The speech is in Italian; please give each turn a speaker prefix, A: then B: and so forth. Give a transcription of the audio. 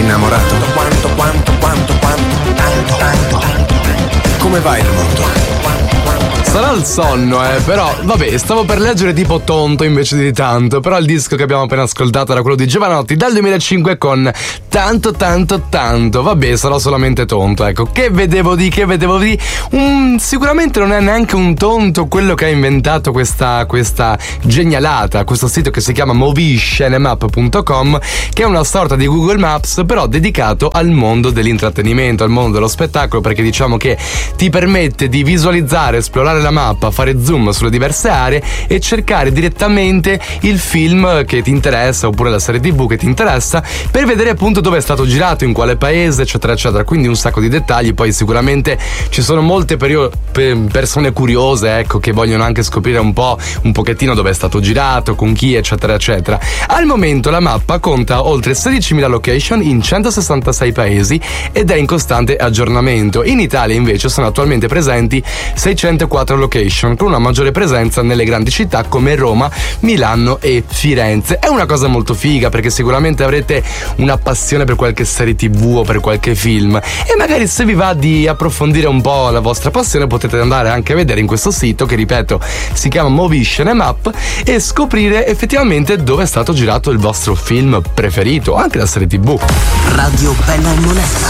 A: Innamorato? Quanto, tanto. Come va il mondo?
B: Sarà il sonno, però vabbè, stavo per leggere tipo tonto invece di tanto, però il disco che abbiamo appena ascoltato era quello di Giovanotti dal 2005 con tanto, vabbè, sarò solamente tonto, ecco. Che vedevo di sicuramente non è neanche un tonto quello che ha inventato questa genialata, questo sito che si chiama moviescenemap.com, che è una sorta di Google Maps però dedicato al mondo dell'intrattenimento, al mondo dello spettacolo, perché diciamo che ti permette di visualizzare, esplorare la mappa, fare zoom sulle diverse aree e cercare direttamente il film che ti interessa oppure la serie TV che ti interessa, per vedere appunto dove è stato girato, in quale paese, eccetera eccetera. Quindi un sacco di dettagli. Poi sicuramente ci sono molte persone curiose, ecco, che vogliono anche scoprire un pochettino dove è stato girato, con chi, eccetera eccetera. Al momento la mappa conta oltre 16.000 location in 166 paesi ed è in costante aggiornamento. In Italia invece sono attualmente presenti 604 location, con una maggiore presenza nelle grandi città come Roma, Milano e Firenze. È una cosa molto figa, perché sicuramente avrete una passione per qualche serie TV o per qualche film, e magari se vi va di approfondire un po' la vostra passione potete andare anche a vedere in questo sito, che ripeto si chiama Moviescenemap, e scoprire effettivamente dove è stato girato il vostro film preferito, anche la serie TV.
C: Radio Bella e Monella.